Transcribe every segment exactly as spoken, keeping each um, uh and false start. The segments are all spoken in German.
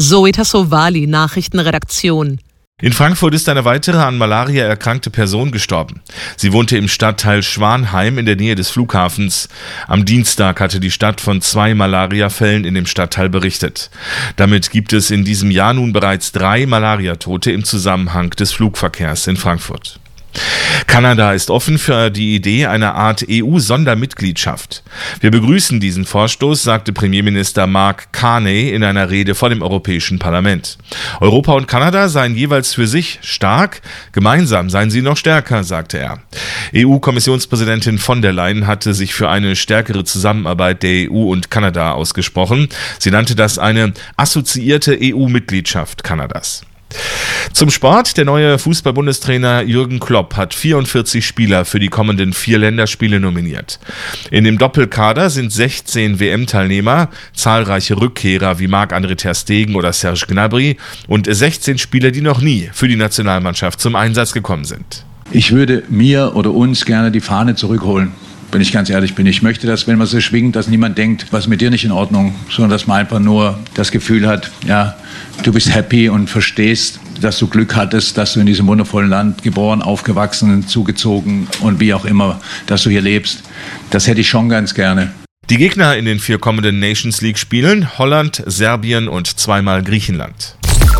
Zoe Tassovali, Nachrichtenredaktion. In Frankfurt ist eine weitere an Malaria erkrankte Person gestorben. Sie wohnte im Stadtteil Schwanheim in der Nähe des Flughafens. Am Dienstag hatte die Stadt von zwei Malariafällen in dem Stadtteil berichtet. Damit gibt es in diesem Jahr nun bereits drei Malariatote im Zusammenhang des Flugverkehrs in Frankfurt. Kanada ist offen für die Idee einer Art E U-Sondermitgliedschaft. Wir begrüßen diesen Vorstoß, sagte Premierminister Mark Carney in einer Rede vor dem Europäischen Parlament. Europa und Kanada seien jeweils für sich stark, gemeinsam seien sie noch stärker, sagte er. E U-Kommissionspräsidentin von der Leyen hatte sich für eine stärkere Zusammenarbeit der E U und Kanada ausgesprochen. Sie nannte das eine assoziierte E U-Mitgliedschaft Kanadas. Zum Sport. Der neue Fußball-Bundestrainer Jürgen Klopp hat vierundvierzig Spieler für die kommenden vier Länderspiele nominiert. In dem Doppelkader sind sechzehn W M-Teilnehmer, zahlreiche Rückkehrer wie Marc-André ter Stegen oder Serge Gnabry und sechzehn Spieler, die noch nie für die Nationalmannschaft zum Einsatz gekommen sind. Ich würde mir oder uns gerne die Fahne zurückholen. Wenn ich ganz ehrlich bin, ich möchte, dass, wenn man so schwingt, dass niemand denkt, was ist mit dir nicht in Ordnung, sondern dass man einfach nur das Gefühl hat, ja, du bist happy und verstehst, dass du Glück hattest, dass du in diesem wundervollen Land geboren, aufgewachsen, zugezogen und wie auch immer, dass du hier lebst. Das hätte ich schon ganz gerne. Die Gegner in den vier kommenden Nations League-Spielen: Holland, Serbien und zweimal Griechenland.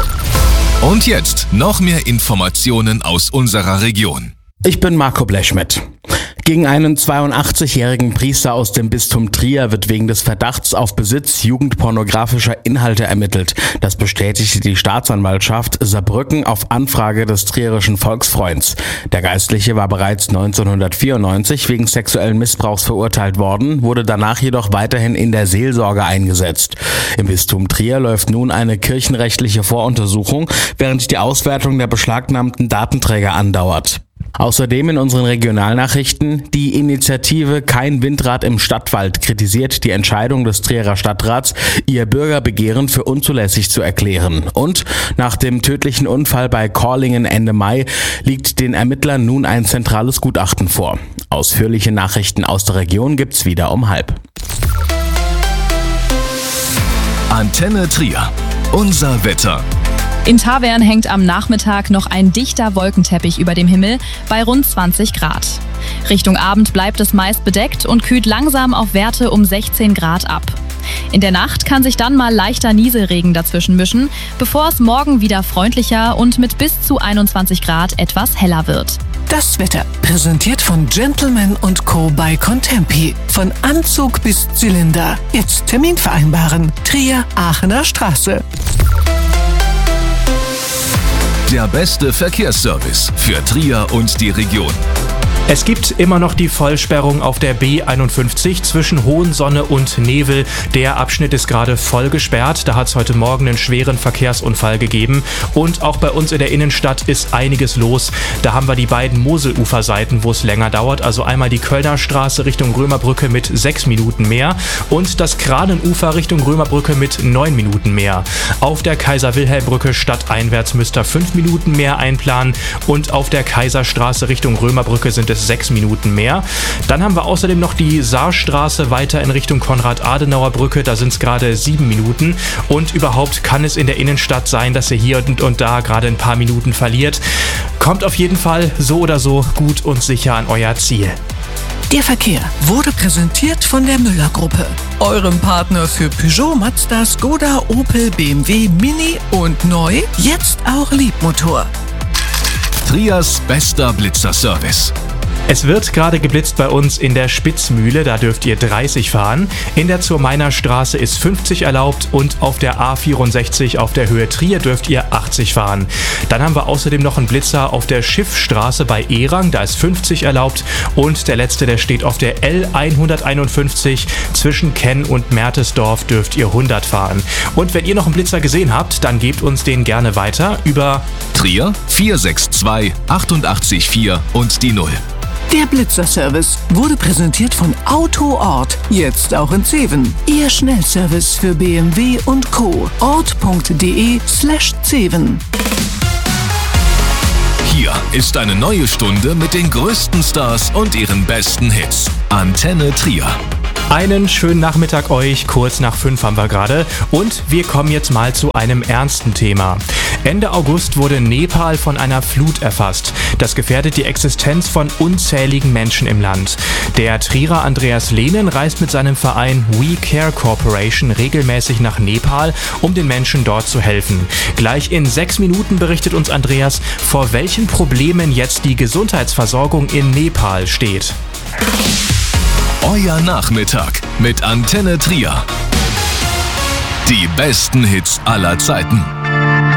Und jetzt noch mehr Informationen aus unserer Region. Ich bin Marco Blechschmidt. Gegen einen zweiundachtzigjährigen Priester aus dem Bistum Trier wird wegen des Verdachts auf Besitz jugendpornografischer Inhalte ermittelt. Das bestätigte die Staatsanwaltschaft Saarbrücken auf Anfrage des Trierischen Volksfreunds. Der Geistliche war bereits neunzehnhundertvierundneunzig wegen sexuellen Missbrauchs verurteilt worden, wurde danach jedoch weiterhin in der Seelsorge eingesetzt. Im Bistum Trier läuft nun eine kirchenrechtliche Voruntersuchung, während die Auswertung der beschlagnahmten Datenträger andauert. Außerdem in unseren Regionalnachrichten: Die Initiative Kein Windrad im Stadtwald kritisiert die Entscheidung des Trierer Stadtrats, ihr Bürgerbegehren für unzulässig zu erklären. Und nach dem tödlichen Unfall bei Korlingen Ende Mai liegt den Ermittlern nun ein zentrales Gutachten vor. Ausführliche Nachrichten aus der Region gibt's wieder um halb. Antenne Trier. Unser Wetter. In Tavern hängt am Nachmittag noch ein dichter Wolkenteppich über dem Himmel bei rund zwanzig Grad. Richtung Abend bleibt es meist bedeckt und kühlt langsam auf Werte um sechzehn Grad ab. In der Nacht kann sich dann mal leichter Nieselregen dazwischen mischen, bevor es morgen wieder freundlicher und mit bis zu einundzwanzig Grad etwas heller wird. Das Wetter, präsentiert von Gentleman und Co. bei Contempi. Von Anzug bis Zylinder. Jetzt Termin vereinbaren. Trier, Aachener Straße. Der beste Verkehrsservice für Trier und die Region. Es gibt immer noch die Vollsperrung auf der B einundfünfzig zwischen Hohensonne und Nevel. Der Abschnitt ist gerade voll gesperrt. Da hat es heute Morgen einen schweren Verkehrsunfall gegeben. Und auch bei uns in der Innenstadt ist einiges los. Da haben wir die beiden Moseluferseiten, wo es länger dauert. Also einmal die Kölner Straße Richtung Römerbrücke mit sechs Minuten mehr und das Kranenufer Richtung Römerbrücke mit neun Minuten mehr. Auf der Kaiser-Wilhelm-Brücke stadteinwärts müsst ihr fünf Minuten mehr einplanen und auf der Kaiserstraße Richtung Römerbrücke sind es sechs Minuten mehr. Dann haben wir außerdem noch die Saarstraße weiter in Richtung Konrad-Adenauer-Brücke, da sind es gerade sieben Minuten und überhaupt kann es in der Innenstadt sein, dass ihr hier und, und da gerade ein paar Minuten verliert. Kommt auf jeden Fall so oder so gut und sicher an euer Ziel. Der Verkehr wurde präsentiert von der Müller-Gruppe, eurem Partner für Peugeot, Mazda, Skoda, Opel, B M W, Mini und neu, jetzt auch Liebmotor. Triers bester Blitzerservice. Es wird gerade geblitzt bei uns in der Spitzmühle, da dürft ihr dreißig fahren. In der Zur-Meiner-Straße ist fünfzig erlaubt und auf der A vierundsechzig auf der Höhe Trier dürft ihr achtzig fahren. Dann haben wir außerdem noch einen Blitzer auf der Schiffstraße bei Erang, da ist fünfzig erlaubt und der letzte, der steht auf der L hunderteinundfünfzig zwischen Kenn und Mertesdorf dürft ihr hundert fahren. Und wenn ihr noch einen Blitzer gesehen habt, dann gebt uns den gerne weiter über Trier vier sechs zwei acht acht vier und die null. Der Blitzerservice wurde präsentiert von Autoort, jetzt auch in Zeven. Ihr Schnellservice für B M W und Co. ort.de slash Zeven. Hier ist eine neue Stunde mit den größten Stars und ihren besten Hits. Antenne Trier. Einen schönen Nachmittag euch, kurz nach fünf haben wir gerade und wir kommen jetzt mal zu einem ernsten Thema. Ende August wurde Nepal von einer Flut erfasst. Das gefährdet die Existenz von unzähligen Menschen im Land. Der Trierer Andreas Lehnen reist mit seinem Verein We Care Corporation regelmäßig nach Nepal, um den Menschen dort zu helfen. Gleich in sechs Minuten berichtet uns Andreas, vor welchen Problemen jetzt die Gesundheitsversorgung in Nepal steht. Euer Nachmittag mit Antenne Trier. Die besten Hits aller Zeiten.